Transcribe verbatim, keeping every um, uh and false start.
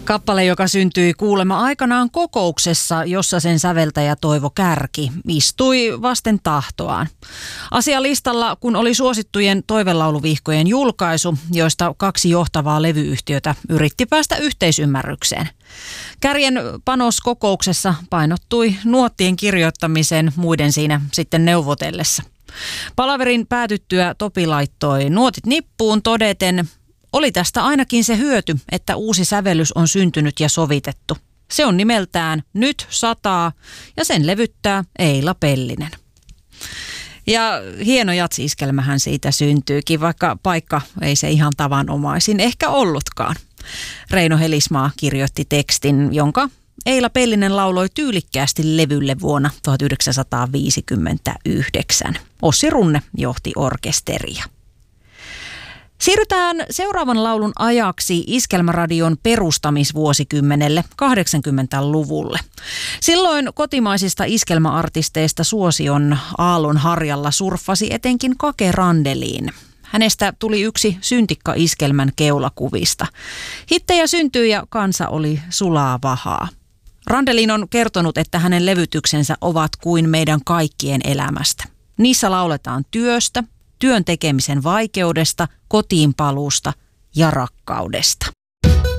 Kappale, joka syntyi kuulemma aikanaan kokouksessa, jossa sen säveltäjä Toivo Kärki istui vasten tahtoaan. Asialistalla, kun oli suosittujen toivelauluvihkojen julkaisu, joista kaksi johtavaa levyyhtiötä yritti päästä yhteisymmärrykseen. Kärjen panos kokouksessa painottui nuottien kirjoittamisen muiden siinä sitten neuvotellessa. Palaverin päätyttyä Topi laittoi nuotit nippuun todeten: oli tästä ainakin se hyöty, että uusi sävellys on syntynyt ja sovitettu. Se on nimeltään Nyt sataa ja sen levyttää Eila Pellinen. Ja hieno jatsi-iskelmähän siitä syntyykin, vaikka paikka ei se ihan tavanomaisin ehkä ollutkaan. Reino Helismaa kirjoitti tekstin, jonka Eila Pellinen lauloi tyylikkäästi levylle vuonna tuhatyhdeksänsataaviisikymmentäyhdeksän. Ossi Runne johti orkesteria. Siirrytään seuraavan laulun ajaksi Iskelmäradion perustamisvuosikymmenelle kahdeksankymmentäluvulle. Silloin kotimaisista iskelmäartisteista suosion aallon harjalla surffasi etenkin Kake Randeliin. Hänestä tuli yksi syntikka-iskelmän keulakuvista. Hittejä syntyi ja kansa oli sulaa vahaa. Randelin on kertonut, että hänen levytyksensä ovat kuin meidän kaikkien elämästä. Niissä lauletaan työstä, työn tekemisen vaikeudesta, kotiinpaluusta ja rakkaudesta.